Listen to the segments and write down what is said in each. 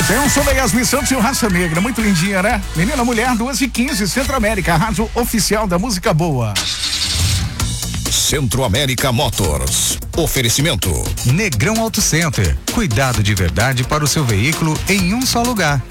Tem um som da Yasmin Santos e o Raça Negra, muito lindinha, né? Menina Mulher, 2h15, Centro América, a rádio oficial da música boa. Centro América Motors. Oferecimento Negrão Auto Center. Cuidado de verdade para o seu veículo em um só lugar.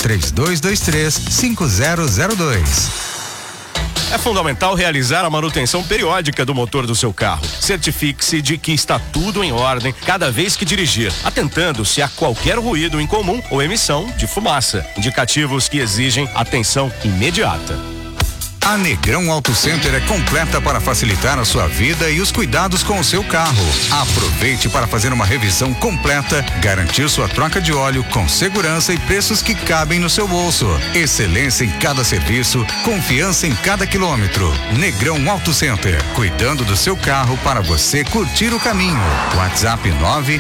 3223-5002. É fundamental realizar a manutenção periódica do motor do seu carro. Certifique-se de que está tudo em ordem cada vez que dirigir, atentando-se a qualquer ruído incomum ou emissão de fumaça, indicativos que exigem atenção imediata. A Negrão Auto Center é completa para facilitar a sua vida e os cuidados com o seu carro. Aproveite para fazer uma revisão completa, garantir sua troca de óleo com segurança e preços que cabem no seu bolso. Excelência em cada serviço, confiança em cada quilômetro. Negrão Auto Center, cuidando do seu carro para você curtir o caminho. WhatsApp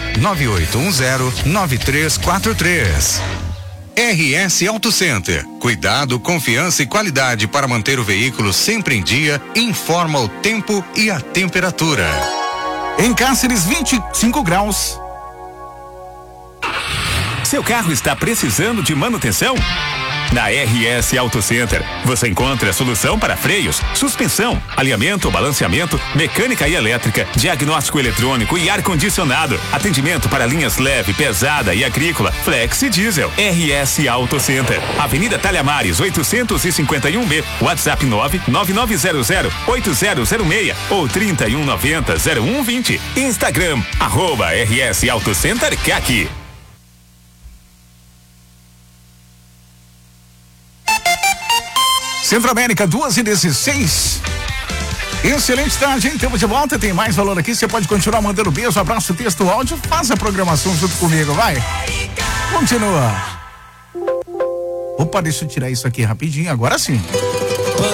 998109343. RS Auto Center. Cuidado, confiança e qualidade para manter o veículo sempre em dia. Informa o tempo e a temperatura. Em Cáceres, 25 graus. Seu carro está precisando de manutenção? Na RS Auto Center, você encontra a solução para freios, suspensão, alinhamento, balanceamento, mecânica e elétrica, diagnóstico eletrônico e ar-condicionado, atendimento para linhas leve, pesada e agrícola, flex e diesel. RS Auto Center, Avenida Talhamares, 851B, WhatsApp 999008006 ou 3190-0120. Instagram, @RS Auto Center CAC. Centro América, 2h16. Excelente tarde, hein? Temos de volta, tem mais valor aqui. Você pode continuar mandando beijo, abraço, texto, áudio. Faz a programação junto comigo, vai. Continua. Opa, deixa eu tirar isso aqui rapidinho, agora sim.